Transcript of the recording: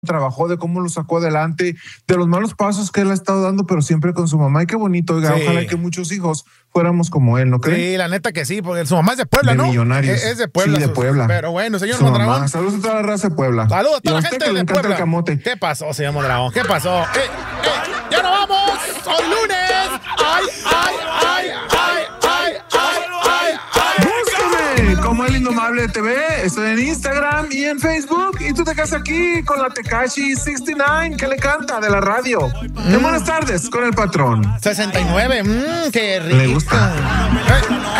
trabajó, de cómo lo sacó adelante, de los malos pasos que él ha estado dando, pero siempre con su mamá. Y qué bonito, oiga, Sí. ojalá que muchos hijos fuéramos como él, ¿no creen? Sí, la neta que sí, porque su mamá es de Puebla, De ¿no? millonarios. Es de Puebla. Sí, de Puebla. Pero bueno, señor Su Mondragón. mamá. Saludos a toda la raza de Puebla. Saludos a Y toda la usted gente que le de encanta Puebla. el camote. ¿Qué pasó, señor Mondragón? ¿Qué pasó? ¡Ya no vamos! ¡Hoy lunes! ¡Ay, ay, ay, ay, ay, ay, ay, ay! Búscame como El Indomable TV. Estoy en Instagram y en Facebook. Y tú te quedas aquí con la Tekashi 69 que le canta de la radio. Buenas tardes con el patrón. 69, qué rico. Le gusta.